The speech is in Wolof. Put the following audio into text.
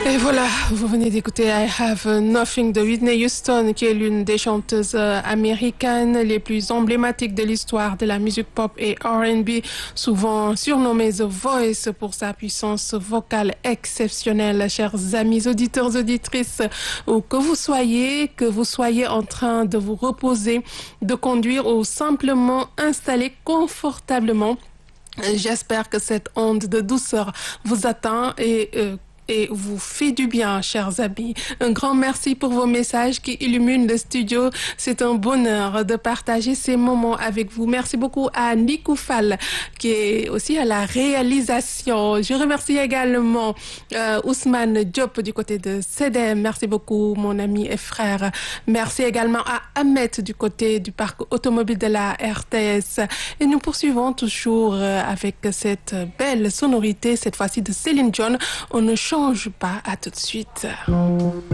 Et voilà, vous venez d'écouter I Have Nothing de Whitney Houston, qui est l'une des chanteuses américaines les plus emblématiques de l'histoire de la musique pop et R&B, souvent surnommée The Voice pour sa puissance vocale exceptionnelle. Chers amis auditeurs, auditrices, où que vous soyez en train de vous reposer, de conduire ou simplement installé confortablement, j'espère que cette onde de douceur vous atteint et vous fait du bien, chers amis. Un grand merci pour vos messages qui illuminent le studio. C'est un bonheur de partager ces moments avec vous. Merci beaucoup à Nikou Fall, qui est aussi à la réalisation. Je remercie également Ousmane Diop du côté de CEDEM. Merci beaucoup, mon ami et frère. Merci également à Ahmed du côté du parc automobile de la RTS. Et nous poursuivons toujours avec cette belle sonorité, cette fois-ci de Céline Dion. On ne change pas. À tout de suite.